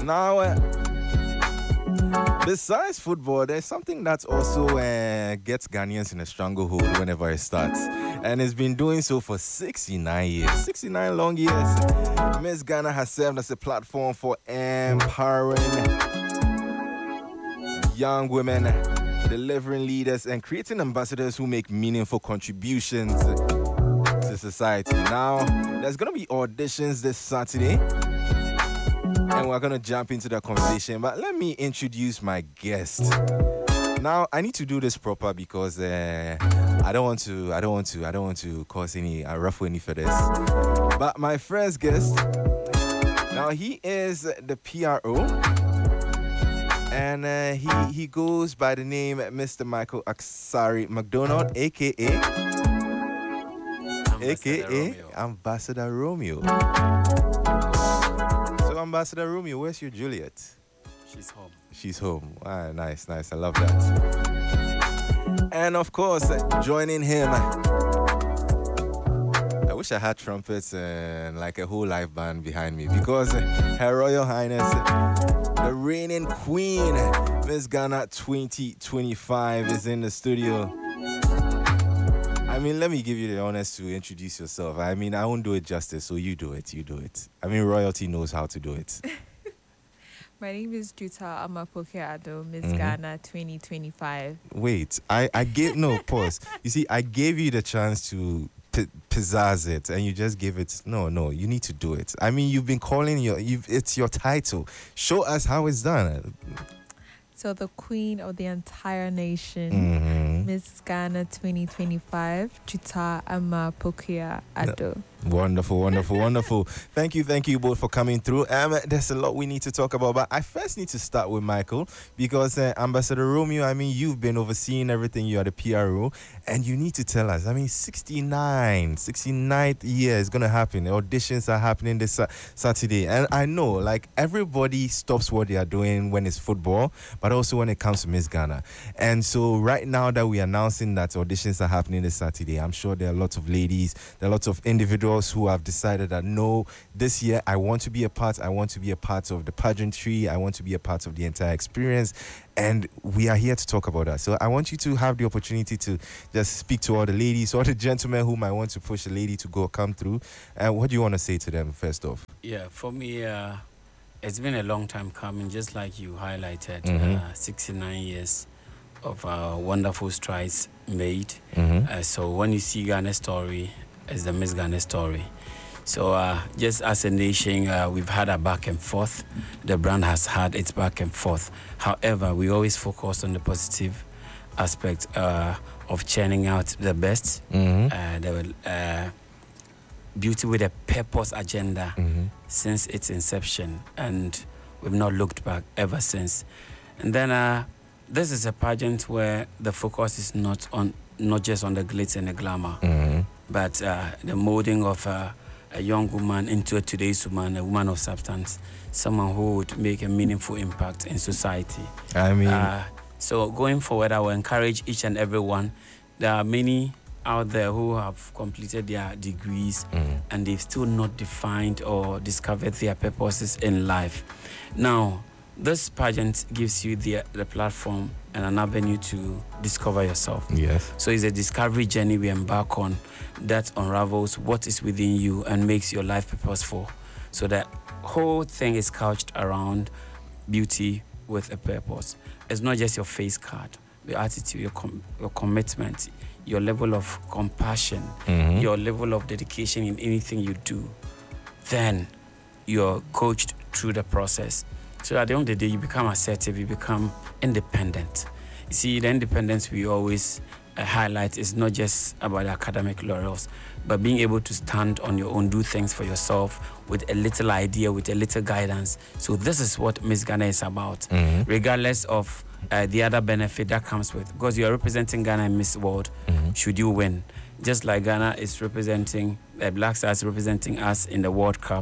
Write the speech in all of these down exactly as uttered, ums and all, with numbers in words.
Now, uh, besides football, there's something that also uh, gets Ghanaians in a stranglehold whenever it starts. And it's been doing so for sixty-nine years. sixty-nine long years. Miss Ghana has served as a platform for empowering young women, delivering leaders, and creating ambassadors who make meaningful contributions to society. Now, there's going to be auditions this Saturday, and we're going to jump into the conversation. But let me introduce my guest. Now, I need to do this proper because uh, I don't want to, I don't want to, I don't want to cause any, uh, ruffle any feathers. But my first guest, now he is the P R O, and uh, he he goes by the name Mister Michael Aksari McDonald, aka Ambassador aka Romeo. Ambassador Romeo. So, Ambassador Romeo, where's your Juliet? She's home. She's home. Ah, nice, nice. I love that. And of course, uh, joining him, I wish I had trumpets and like a whole live band behind me because uh, Her Royal Highness, uh, the reigning queen, Miss Ghana twenty twenty-five, is in the studio. I mean, let me give you the honors to introduce yourself. I mean, I won't do it justice, so you do it. You do it. I mean, royalty knows how to do it. My name is Juta Amapoke Ado, Miss Mhm. Ghana twenty twenty-five. Wait, I, I gave, no, pause. You see, I gave you the chance to p- pizzazz it, and you just gave it, no, no, you need to do it. I mean, you've been calling your, you've, it's your title. Show us how it's done. So the queen of the entire nation, Mhm. Miss Ghana twenty twenty-five, Juta Amapoke Ado. Wonderful, wonderful, wonderful. Thank you, thank you both for coming through. Um, there's a lot we need to talk about, but I first need to start with Michael because uh, Ambassador Romeo, I mean, you've been overseeing everything. You are the P R O, and you need to tell us. I mean, sixty-nine, sixty-ninth year is going to happen. Auditions are happening this uh, Saturday, and I know, like, everybody stops what they are doing when it's football, but also when it comes to Miss Ghana. And so right now that we're announcing that auditions are happening this Saturday, I'm sure there are lots of ladies, there are lots of individuals who have decided that no, this year I want to be a part, I want to be a part of the pageantry, I want to be a part of the entire experience, and we are here to talk about that. So I want you to have the opportunity to just speak to all the ladies, all the gentlemen who might want to push a lady to go come through. And uh, what do you want to say to them first off? Yeah, for me, uh, it's been a long time coming, just like you highlighted. Mhm. Uh, sixty-nine years of uh, wonderful strides made. Mm-hmm. Uh, so when you see Ghana's story, it's the Miss Ghana story. So uh, just as a nation, uh, we've had a back and forth. The brand has had its back and forth. However, we always focus on the positive aspect uh, of churning out the best, Mm-hmm. uh, the uh, beauty with a purpose agenda Mm-hmm. since its inception, and we've not looked back ever since. And then uh, this is a pageant where the focus is not on not just on the glitz and the glamour, Mm-hmm. but uh, the molding of uh, a young woman into a today's woman, a woman of substance, someone who would make a meaningful impact in society. I mean, Uh, so going forward, I will encourage each and every one. There are many out there who have completed their degrees mm, and they've still not defined or discovered their purposes in life. Now, this pageant gives you the, the platform and an avenue to discover yourself. yes. So it's a discovery journey we embark on that unravels what is within you and makes your life purposeful. So that whole thing is couched around beauty with a purpose. It's not just your face card, your attitude, your, com- your commitment, your level of compassion, Mhm. your level of dedication in anything you do. Then you're coached through the process. So at the end of the day, you become assertive, you become independent. You see, the independence we always uh, highlight is not just about the academic laurels, but being able to stand on your own, do things for yourself with a little idea, with a little guidance. So this is what Miss Ghana is about, Mhm. regardless of uh, the other benefit that comes with, because you are representing Ghana in Miss World, Mhm. should you win. Just like Ghana is representing, uh, Black Stars representing us in the World Cup,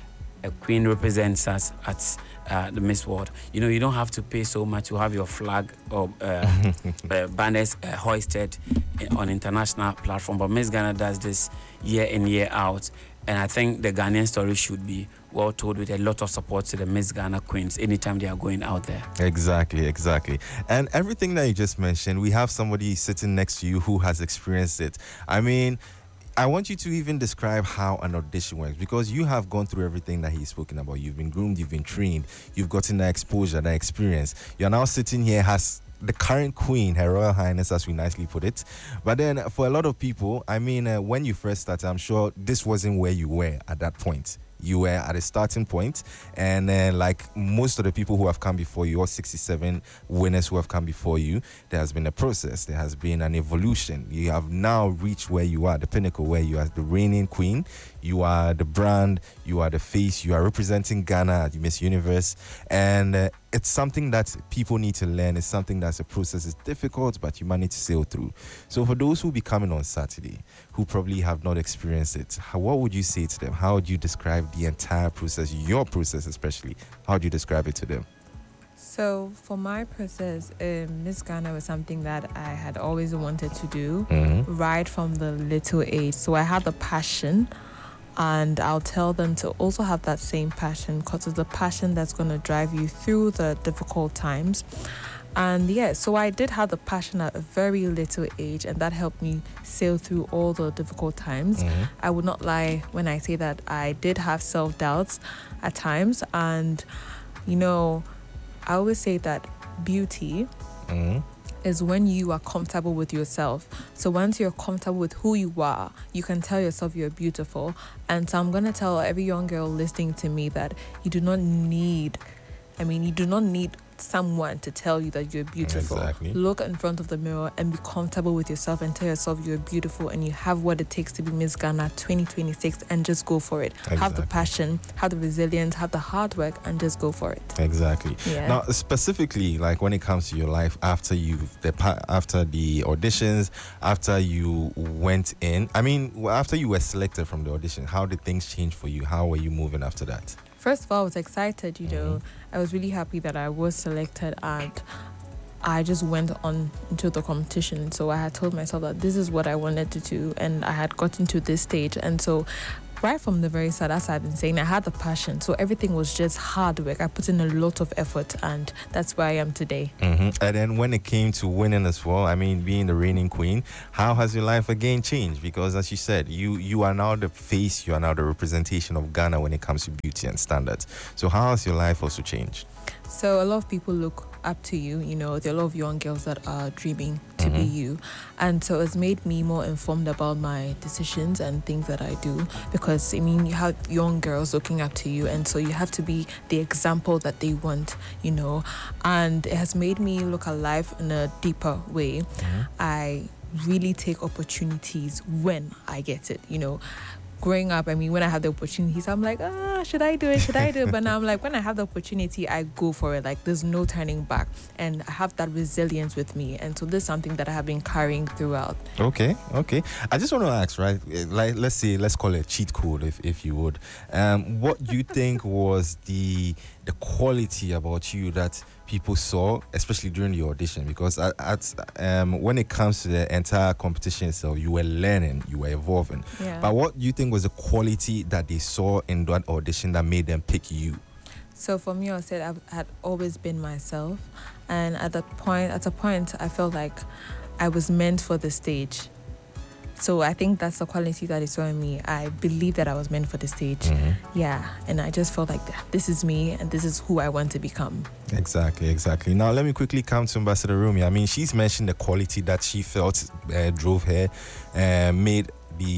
a queen represents us at uh, the Miss World. You know, you don't have to pay so much to have your flag or uh, uh, banners uh, hoisted on international platform, but Miss Ghana does this year in, year out, And I think the Ghanaian story should be well told with a lot of support to the Miss Ghana Queens anytime they are going out there. Exactly, exactly. And everything that you just mentioned, we have somebody sitting next to you who has experienced it. I mean, I want you to even describe how an audition works, because you have gone through everything that he's spoken about. You've been groomed, you've been trained, you've gotten that exposure, that experience. You're now sitting here as the current queen, Her Royal Highness, as we nicely put it. But then for a lot of people, I mean, uh, when you first started, I'm sure this wasn't where you were at that point. You were at a starting point, and then, like most of the people who have come before you, or sixty-seven winners who have come before you, there has been a process, there has been an evolution. You have now reached where you are, the pinnacle, where you are the reigning queen. You are the brand, you are the face, you are representing Ghana at Miss Universe, and uh, it's something that people need to learn. It's something that's a process. It's difficult, but you manage to sail through. So for those who will be coming on Saturday, who probably have not experienced it, how, what would you say to them? How would you describe the entire process, your process especially? How would you describe it to them? So for my process, um, Miss Ghana was something that I had always wanted to do, Mm-hmm. right from the little age. So I had the passion, and I'll tell them to also have that same passion, because it's the passion that's going to drive you through the difficult times. And yeah, so I did have the passion at a very little age, and that helped me sail through all the difficult times. Mm-hmm. I would not lie when I say that I did have self-doubts at times. And, you know, I always say that beauty Mm-hmm. is when you are comfortable with yourself. So once you're comfortable with who you are, you can tell yourself you're beautiful. And so I'm going to tell every young girl listening to me that you do not need, I mean, you do not need someone to tell you that you're beautiful. Exactly. Look in front of the mirror and be comfortable with yourself and tell yourself you're beautiful and you have what it takes to be Miss Ghana twenty twenty-six, and just go for it. Have the Exactly. passion, have the resilience, have the hard work, and just go for it. Exactly. Yeah. Now, specifically, like when it comes to your life after you, the pa- after the auditions, after you went in, I mean, well, after you were selected from the audition, how did things change for you? How were you moving after that? First of all, I was excited, you know. Mhm. I was really happy that I was selected, and I just went on into the competition. So I had told myself that this is what I wanted to do, and I had gotten to this stage. And so right from the very start, as I've been saying, I had the passion. So everything was just hard work. I put in a lot of effort, and that's where I am today. Mm-hmm. And then when it came to winning as well, I mean, being the reigning queen, how has your life again changed? Because as you said, you you are now the face, you are now the representation of Ghana when it comes to beauty and standards. So how has your life also changed? So a lot of people look up to you, you know, there are a lot of young girls that are dreaming to be Mhm. you. And so it's made me more informed about my decisions and things that I do, because I mean, you have young girls looking up to you, and so you have to be the example that they want, you know. And it has made me look at life in a deeper way. I really take opportunities when I get it, you know. Growing up, I mean, when I have the opportunities, I'm like, ah, should I do it? Should I do it? But now I'm like, when I have the opportunity, I go for it. Like, there's no turning back. And I have that resilience with me. And so this is something that I have been carrying throughout. Okay, okay. I just want to ask, right? eh, Like, let's say, let's call it a cheat code, if if you would. Um, what do you think was the the quality about you that people saw, especially during the audition? Because at, at um, when it comes to the entire competition itself, you were learning, you were evolving. Yeah. But what do you think was the quality that they saw in that audition that made them pick you? So for me, I said I had always been myself. And at that point, at a point, I felt like I was meant for the stage. So I think that's the quality that they saw in me. I believe that I was meant for the stage. Yeah. And I just felt like this is me and this is who I want to become. Exactly, exactly. Now, let me quickly come to Ambassador Rumi. I mean, she's mentioned the quality that she felt uh, drove her, uh, made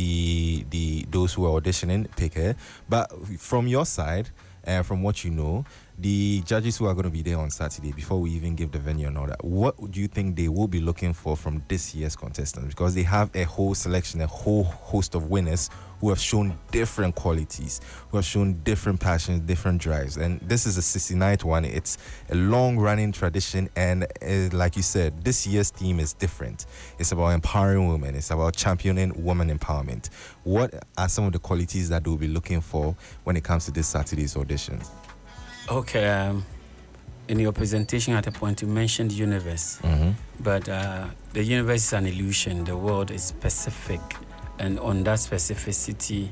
the the those who were auditioning pick her. But from your side, uh, from what you know, the judges who are going to be there on Saturday, before we even give the venue and all that, what do you think they will be looking for from this year's contestants? Because they have a whole selection, a whole host of winners who have shown different qualities, who have shown different passions, different drives. And this is a sixty-ninth one. It's a long-running tradition. And uh, like you said, this year's theme is different. It's about empowering women. It's about championing women empowerment. What are some of the qualities that they'll be looking for when it comes to this Saturday's auditions? Okay, um, in your presentation at a point you mentioned universe, Mm-hmm. but uh, the universe is an illusion. The world is specific, and on that specificity,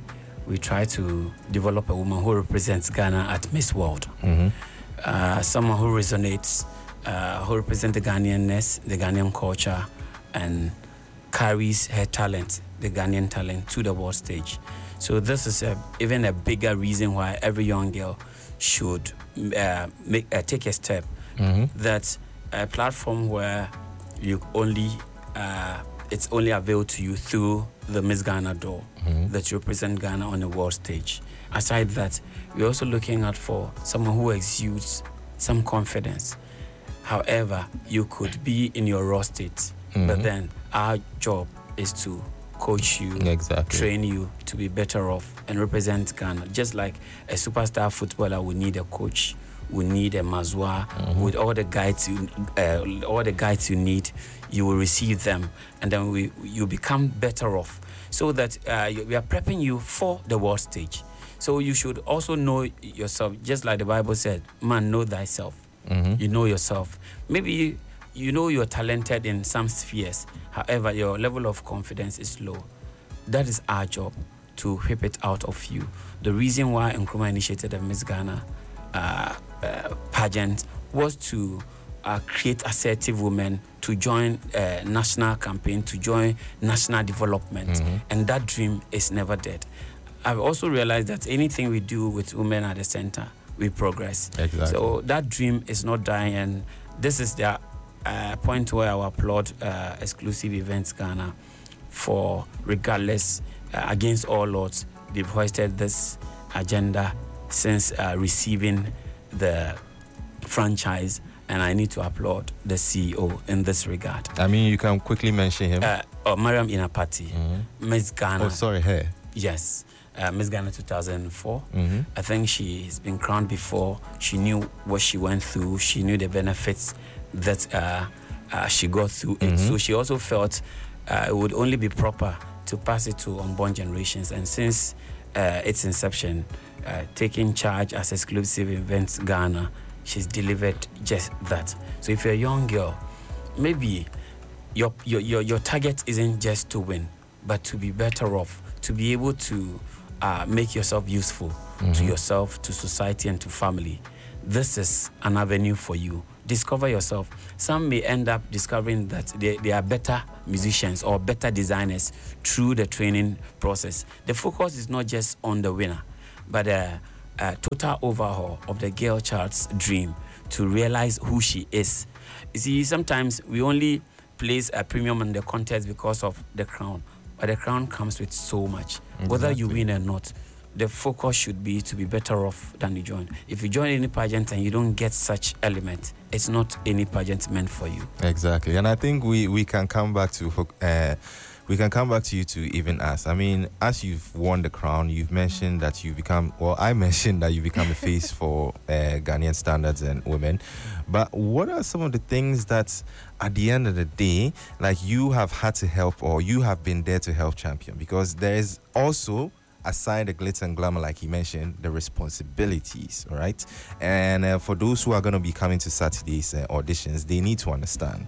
we try to develop a woman who represents Ghana at Miss World. Mm-hmm. Uh, someone who resonates, uh, who represents the Ghanaianness, the Ghanaian culture, and carries her talent, the Ghanaian talent, to the world stage. So this is a, even a bigger reason why every young girl should uh, make uh, take a step. Mm-hmm. That a platform where you only uh, it's only available to you through the Miss Ghana door, mm-hmm. that you represent Ghana on the world stage. Aside that, we're also looking out for someone who exudes some confidence. However, you could be in your raw state, mm-hmm. but then our job is to coach you, exactly. train you to be better off and represent Ghana. Just like a superstar footballer would need a coach, would need a mazwa, mm-hmm. with all the guides you, uh, all the guides you need, you will receive them, and then we you become better off. So that uh, we are prepping you for the world stage. So you should also know yourself, just like the Bible said, man, know thyself. Mm-hmm. You know yourself. Maybe you, you know you're talented in some spheres. However, your level of confidence is low. That is our job, to whip it out of you. The reason why Nkrumah initiated the Miss Ghana uh, uh, pageant was to uh, create assertive women to join uh, national campaign, to join national development. Mm-hmm. And that dream is never dead. I've also realized that anything we do with women at the center, we progress. Exactly. So that dream is not dying, and this is the uh, point where I will applaud uh, Exclusive Events Ghana for, regardless, uh, against all odds, they've hoisted this agenda since uh, receiving the franchise, and I need to applaud the C E O in this regard. I mean, you can quickly mention him. Uh, oh, Mariam Inapati, mm-hmm. Miss Ghana. Oh, sorry, her. Yes. Uh, Miss Ghana two thousand four. Mm-hmm. I think she's been crowned before. She knew what she went through. She knew the benefits that uh, uh, she got through mm-hmm. it. So she also felt uh, it would only be proper to pass it to unborn generations. And since uh, its inception, uh, taking charge as Exclusive Events Ghana, she's delivered just that. So if you're a young girl, maybe your your your, your target isn't just to win, but to be better off, to be able to Uh, make yourself useful mm-hmm. to yourself, to society, and to family. This is an avenue for you. Discover yourself. Some may end up discovering that they, they are better musicians or better designers through the training process. The focus is not just on the winner, but a, a total overhaul of the girl child's dream to realize who she is. You see, sometimes we only place a premium on the contest because of the crown. But the crown comes with so much. Exactly. Whether you win or not, the focus should be to be better off than you join. If you join any pageant and you don't get such element, it's not any pageant meant for you. Exactly. And I think we, we can come back to uh, we can come back to you to even ask. I mean, as you've won the crown, you've mentioned that you become, well, I mentioned that you become a face for uh, Ghanaian standards and women. But what are some of the things that, at the end of the day, like you have had to help, or you have been there to help champion? Because there is also, aside the glitz and glamour, like you mentioned, the responsibilities, all right? And uh, for those who are going to be coming to Saturday's uh, auditions, they need to understand.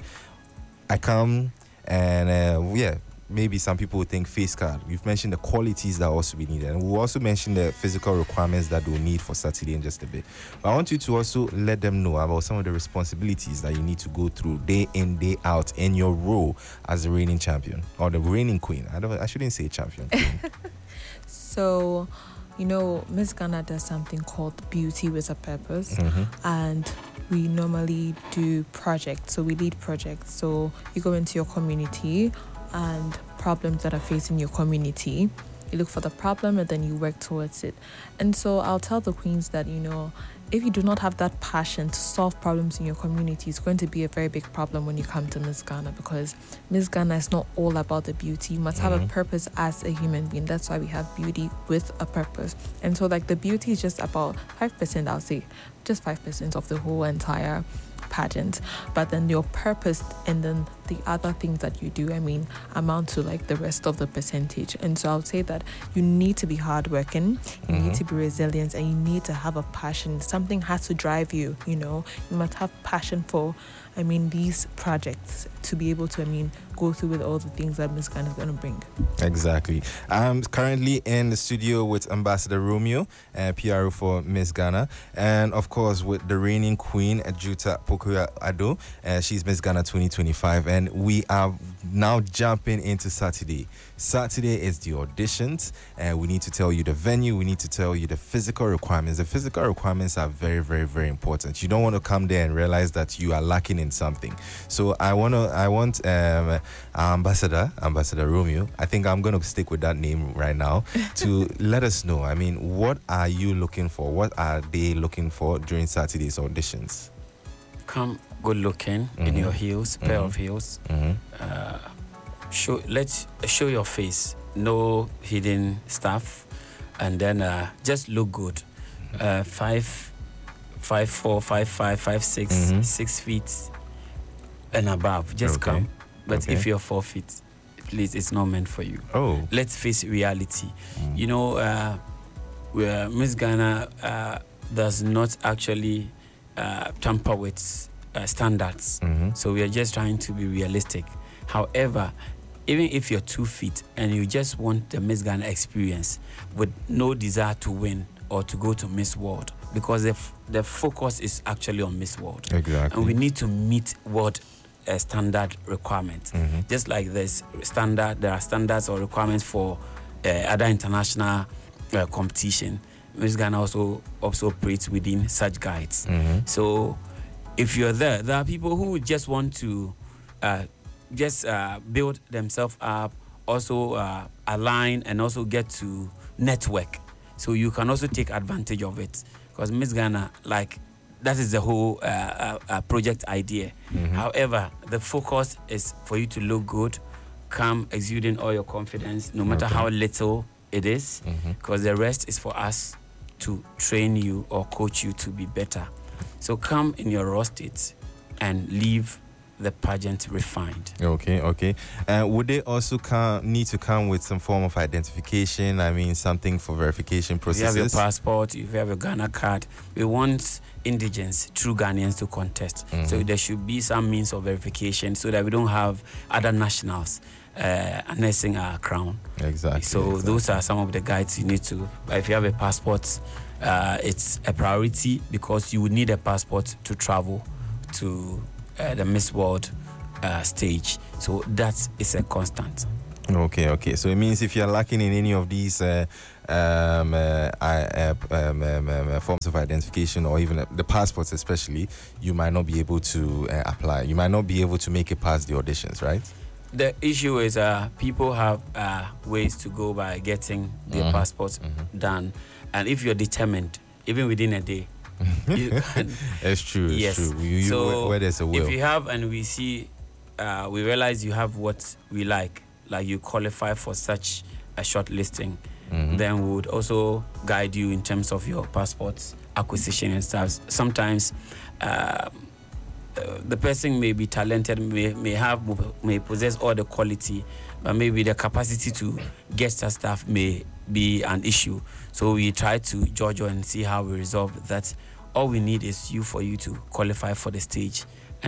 I come and, uh, yeah, maybe some people would think face card. You've mentioned the qualities that also be needed. And we'll also mention the physical requirements that they'll need for Saturday in just a bit. But I want you to also let them know about some of the responsibilities that you need to go through day in, day out in your role as the reigning champion or the reigning queen. I don't. I shouldn't say champion. Queen. So, you know, Miss Ghana does something called Beauty with a Purpose. Mm-hmm. And we normally do projects. So we lead projects. So you go into your community and problems that are facing your community. You look for the problem and then you work towards it. And so I'll tell the queens that, you know, if you do not have that passion to solve problems in your community, it's going to be a very big problem when you come to Miss Ghana, because Miss Ghana is not all about the beauty. You must have mm-hmm. a purpose as a human being. That's why we have beauty with a purpose. And so, like, the beauty is just about five percent, I'll say, just five percent of the whole entire pageant. But then your purpose and then the other things that you do, I mean, amount to like the rest of the percentage. And so I would say that you need to be hardworking, you mm-hmm. need to be resilient, and you need to have a passion. Something has to drive you, you know. You must have passion for, I mean, these projects to be able to, I mean, go through with all the things that Miss Ghana is going to bring. Exactly. I'm currently in the studio with Ambassador Romeo, uh, P R O for Miss Ghana, and of course with the reigning queen, Juta Pokuya Ado. Uh, she's Miss Ghana twenty twenty-five, and we are now jumping into Saturday. Saturday is the auditions, and we need to tell you the venue. We need to tell you the physical requirements. The physical requirements are very, very, very important. You don't want to come there and realize that you are lacking in something. So I want to, I want um, Ambassador, Ambassador Romeo. I think I'm going to stick with that name right now to let us know. I mean, what are you looking for? What are they looking for during Saturday's auditions? Come good looking mm-hmm. in your heels, pair mm-hmm. of heels. Mm-hmm. Uh, show let's show your face, no hidden stuff, and then uh, just look good. Uh, five, five, four, five, five, five, six, mm-hmm. six feet and above. Just okay. come. But okay. if you're four feet, please, it's not meant for you. Oh, let's face reality. Mm. You know, uh, where Miss Ghana uh, does not actually uh, tamper with uh, standards. Mm-hmm. So we are just trying to be realistic. However, even if you're two feet and you just want the Miss Ghana experience with no desire to win or to go to Miss World, because the, f- the focus is actually on Miss World. Exactly. And we need to meet world uh, standard requirements. Mm-hmm. Just like this standard, there are standards or requirements for uh, other international uh, competition. Miss Ghana also, also operates within such guides. Mm-hmm. So if you're there, there are people who just want to uh, just uh, build themselves up, also uh, align, and also get to network. So you can also take advantage of it. Because Miss Ghana, like, that is the whole uh, uh, uh, project idea. Mm-hmm. However, the focus is for you to look good, come exuding all your confidence, no matter okay. how little it is, because mm-hmm. the rest is for us to train you or coach you to be better. So come in your raw state and leave the pageant refined. Okay, okay. Uh, would they also come, need to come with some form of identification? I mean, something for verification processes? If you have your passport, if you have a Ghana card, we want indigents, true Ghanaians to contest. Mm-hmm. So there should be some means of verification so that we don't have other nationals uh, annexing our crown. Exactly. So exactly. those are some of the guides you need to. But if you have a passport, uh, it's a priority because you would need a passport to travel to Uh, the Miss World uh, stage. So that is a constant. Okay, okay. So it means if you're lacking in any of these uh, um, uh, uh, um, um, um, forms of identification, or even uh, the passports especially, you might not be able to uh, apply. You might not be able to make it past the auditions, right? The issue is uh, people have uh, ways to go by getting their mm-hmm. passports mm-hmm. done. And if you're determined, even within a day, it's true. It's yes. true. You, you, so where, where there's a will. If you have and we see, uh, we realize you have what we like, like you qualify for such a short listing, mm-hmm. then we would also guide you in terms of your passports acquisition and stuff. Sometimes uh, uh, the person may be talented, may may have may possess all the quality, but maybe the capacity to get that stuff may be an issue. So we try to judge and see how we resolve that. All we need is you for you to qualify for the stage.